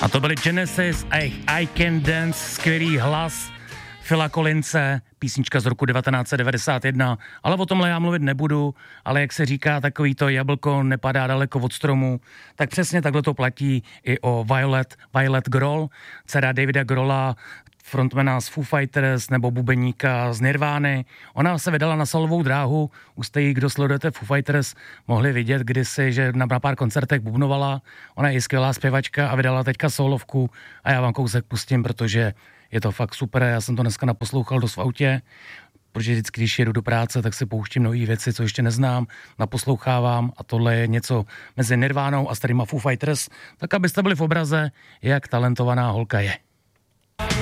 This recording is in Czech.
A to byly Genesis, I Can Dance, skvělý hlas Phila Collinse, písnička z roku 1991, ale o tomhle já mluvit nebudu, ale jak se říká, takový to jablko nepadá daleko od stromu, tak přesně takhle to platí i o Violet Grohl, dcera Davida Grohla, frontmana z Foo Fighters nebo bubeníka z Nirvány. Ona se vydala na solovou dráhu, už jste jí, kdo sledujete Foo Fighters, mohli vidět kdysi, že na pár koncertech bubnovala. Ona je skvělá zpěvačka a vydala teďka solovku a já vám kousek pustím, protože je to fakt super. Já jsem to dneska naposlouchal dost v autě, protože vždycky, když jedu do práce, tak si pouštím nové věci, co ještě neznám, naposlouchávám a tohle je něco mezi Nirvánou a starýma Foo Fighters, tak abyste byli v obraze, jak talentovaná holka je.